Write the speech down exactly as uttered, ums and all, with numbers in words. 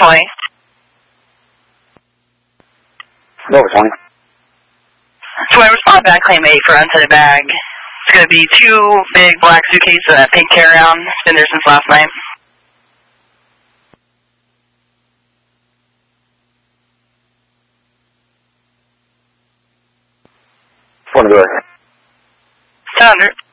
twenty. Over twenty. twenty, respond back, claim eight for unsighted bag. It's going to be two big black suitcases and a pink carry-on. It's been there since last night. One good. ten hundred.